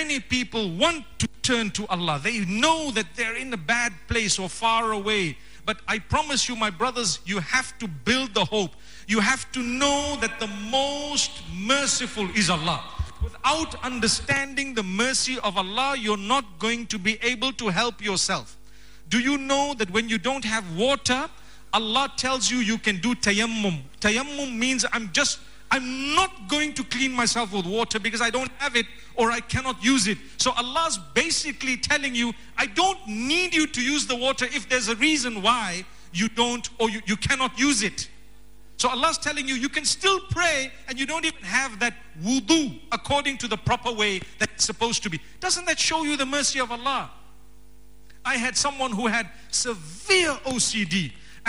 many people want to turn to Allah. They know that they're in a bad place or far away. But I promise you, my brothers, you have to build the hope. You have to know that the most merciful is Allah. Without understanding the mercy of Allah, you're not going to be able to help yourself. Do you know that when you don't have water, Allah tells you you can do tayammum. Tayammum means I'm not going to clean myself with water because I don't have it or I cannot use it. So Allah's basically telling you, I don't need you to use the water if there's a reason why you don't or you cannot use it. So Allah's telling you, you can still pray and you don't even have that wudu according to the proper way that it's supposed to be. Doesn't that show you the mercy of Allah? I had someone who had severe OCD.